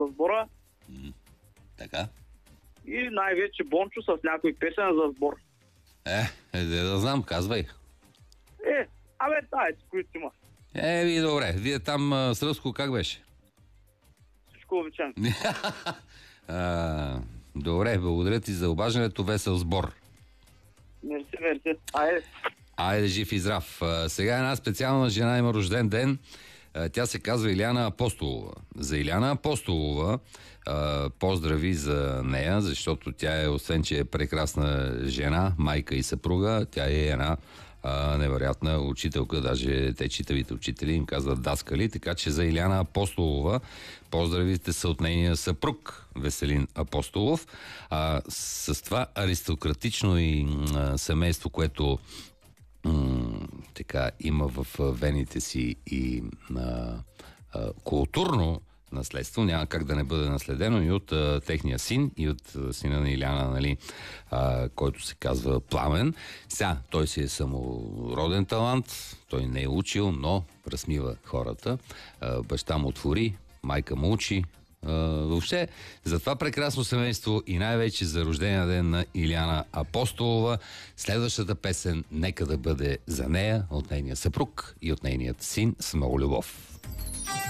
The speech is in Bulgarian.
с сбора. Така. И най-вече Бончо с някой песен за сбор. Да знам, казвай. Дайте, които има. Добре. Вие там с Ръско как беше? Всичко обичам. Добре, благодаря ти за обаждането. Весел сбор. Мерси. Айде, жив и здрав. Сега една специална жена има рожден ден. Тя се казва Иляна Апостолова. За Иляна Апостолова поздрави за нея, защото тя е, освен че е прекрасна жена, майка и съпруга, тя е една невероятна учителка, даже те читавите учители им казват даскали, така че за Иляна Апостолова поздравите са от нейния съпруг Веселин Апостолов. С това аристократично и семейство, което така има в вените си и културно наследство, няма как да не бъде наследено и от техния син, и от сина на Иляна, нали, който се казва Пламен. Сега, той си е самороден талант, той не е учил, но размива хората. Баща му твори, майка му учи. Въобще, за това прекрасно семейство и най-вече за рождения ден на Иляна Апостолова, следващата песен нека да бъде за нея, от нейния съпруг и от нейният син с много любов.